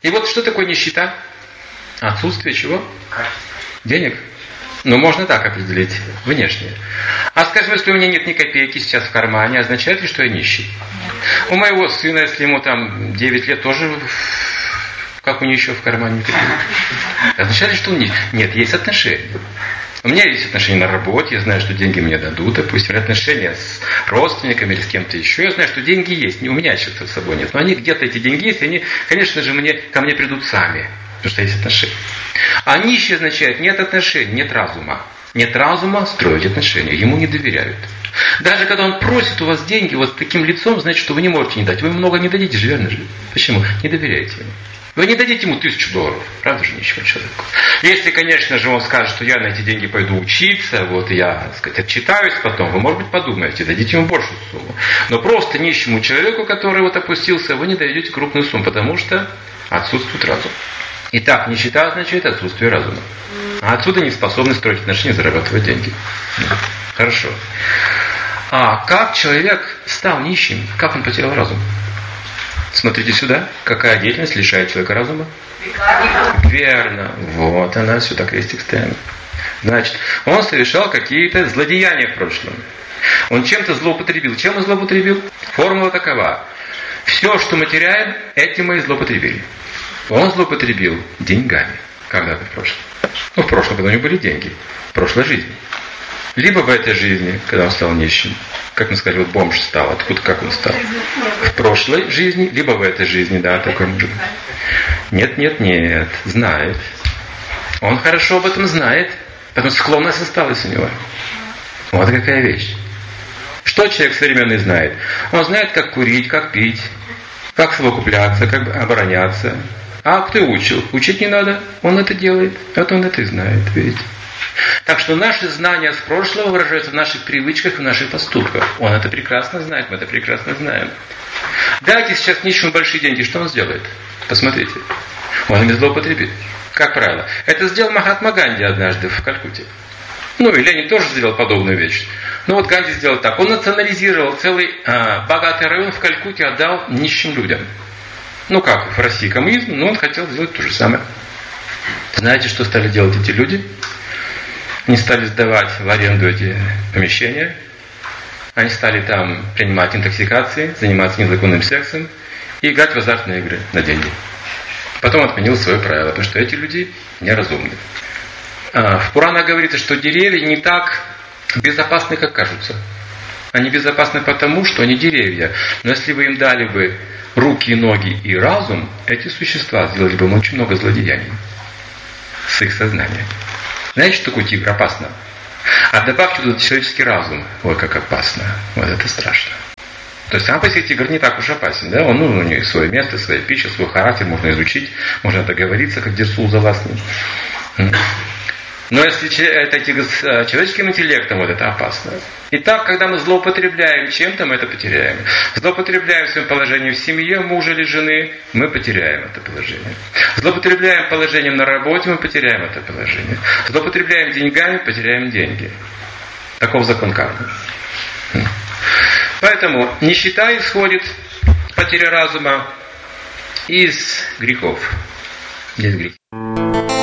И вот что такое нищета? Отсутствие чего? Денег. Ну, можно так определить, внешне. А скажем, если у меня нет ни копейки сейчас в кармане, означает ли, что я нищий? У моего сына, если ему там 9 лет, тоже, как у нищего в кармане копейки. Означает ли, что он нищий? Нет, есть отношения. У меня есть отношения на работе, я знаю, что деньги мне дадут, допустим, отношения с родственниками или с кем-то еще. Я знаю, что деньги есть, у меня сейчас с собой нет. Но они где-то, эти деньги есть, и они, конечно же, ко мне придут сами, потому что есть отношения. А нищий означает нет отношений, нет разума. Нет разума строить отношения, ему не доверяют. Даже когда он просит у вас деньги вот таким лицом, значит, что вы не можете не дать. Вы много не дадите же, верно же? Почему? Не доверяете ему. Вы не дадите ему $1000, правда же, нищему человеку. Если, конечно же, он скажет, что я на эти деньги пойду учиться, вот я, так сказать, отчитаюсь потом, вы, может быть, подумаете, дадите ему большую сумму. Но просто нищему человеку, который вот опустился, вы не дадите крупную сумму, потому что отсутствует разум. Итак, нищета означает отсутствие разума. А отсюда неспособность строить отношения, зарабатывать деньги. Хорошо. А как человек стал нищим? Как он потерял разум? Смотрите сюда. Какая деятельность лишает человека разума? Верно. Вот она сюда крестик ставим. Значит, он совершал какие-то злодеяния в прошлом. Он чем-то злоупотребил. Чем он злоупотребил? Формула такова. Все, что мы теряем, этим мы и злоупотребили. Он злоупотребил деньгами. Когда-то в прошлом. Ну, в прошлом, когда у него были деньги. В прошлой жизни. Либо в этой жизни, когда он стал нищим. Как мы сказали, вот бомж стал. Откуда, как он стал? В прошлой жизни, либо в этой жизни, да, такой мужик. Нет. Знает. Он хорошо об этом знает. Потому что склонность осталась у него. Вот какая вещь. Что человек современный знает? Он знает, как курить, как пить, как совокупляться, как обороняться. А кто учил? Учить не надо. Он это делает. Вот он это и знает, видите. Так что наши знания с прошлого выражаются в наших привычках и в наших поступках. Он это прекрасно знает, мы это прекрасно знаем. Дайте сейчас нищему большие деньги, что он сделает? Посмотрите. Он ими злоупотребит. Как правило. Это сделал Махатма Ганди однажды в Калькутте. Ну и Ленин тоже сделал подобную вещь. Ну вот Ганди сделал так. Он национализировал целый богатый район в Калькутте, отдал нищим людям. Ну как, в России коммунизм, но он хотел сделать то же самое. Знаете, что стали делать эти люди? Они стали сдавать в аренду эти помещения. Они стали там принимать интоксикации, заниматься незаконным сексом и играть в азартные игры на деньги. Потом отменил свое правило, потому что эти люди неразумны. В Пуранах говорится, что деревья не так безопасны, как кажутся. Они безопасны потому, что они деревья. Но если вы им дали бы руки, ноги и разум, эти существа сделали бы очень много злодеяний с их сознанием. Знаете, что такое тигр? Опасно. А добавьте туда человеческий разум. Ой, как опасно. Вот это страшно. То есть сам по себе тигр не так уж опасен. Да? У него свое место, своя пища, свой характер. Можно изучить, можно договориться, как Дерсул Заласный. Но если это тигр с человеческим интеллектом, вот это опасно. Итак, когда мы злоупотребляем чем-то, мы это потеряем. Злоупотребляем своим положением в семье, мужа или жены, мы потеряем это положение. Злоупотребляем положением на работе, мы потеряем это положение. Злоупотребляем деньгами, потеряем деньги. Таков закон кармы. Поэтому нищета исходит, потеря разума, из грехов. Есть грехи.